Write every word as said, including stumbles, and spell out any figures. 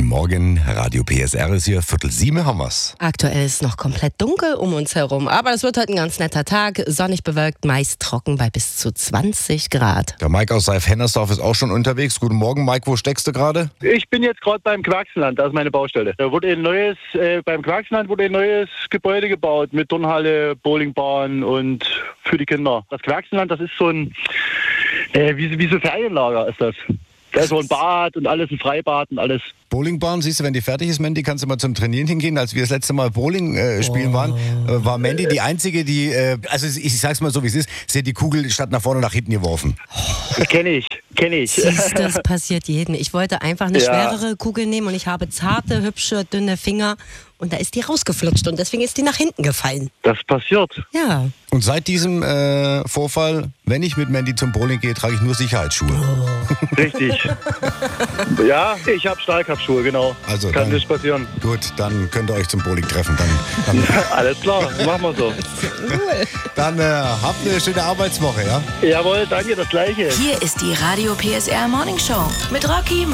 Morgen, Radio P S R ist hier, Viertel sieben haben wir's. Aktuell ist noch komplett dunkel um uns herum, aber es wird heute ein ganz netter Tag. Sonnig bewölkt, meist trocken bei bis zu zwanzig Grad. Der Mike aus Seif-Hennersdorf ist auch schon unterwegs. Guten Morgen, Mike, wo steckst du gerade? Ich bin jetzt gerade beim Quaxenland, das ist meine Baustelle. Da wurde ein neues, äh, beim Quaxenland wurde ein neues Gebäude gebaut mit Turnhalle, Bowlingbahn und für die Kinder. Das Quaxenland, das ist so ein, äh, wie, wie so Ferienlager ist das. Da ist so ein Bad und alles, ein Freibad und alles. Bowlingbahn, siehst du, wenn die fertig ist, Mandy, kannst du mal zum Trainieren hingehen. Als wir das letzte Mal Bowling äh, spielen oh. waren, äh, war Mandy die Einzige, die, äh, also ich, ich sag's mal so, wie es ist, sie hat die Kugel statt nach vorne nach hinten geworfen. Das kenne ich, kenne ich. Siehst, das passiert jedem. Ich wollte einfach eine Ja. schwerere Kugel nehmen und ich habe zarte, hübsche, dünne Finger und da ist die rausgeflutscht und deswegen ist die nach hinten gefallen. Das passiert. Ja. Und seit diesem äh, Vorfall, wenn ich mit Mandy zum Bowling gehe, trage ich nur Sicherheitsschuhe. Oh. Richtig. Ja, ich habe Stahlkappschuhe, genau. Also Kann dann- nicht passieren. Gut, dann könnt ihr euch zum Bowling treffen. Dann, dann, Alles klar, machen wir so. dann äh, habt eine schöne Arbeitswoche, ja? Jawohl, danke, das Gleiche. Hier ist die Radio P S R Morning Show mit Rocky,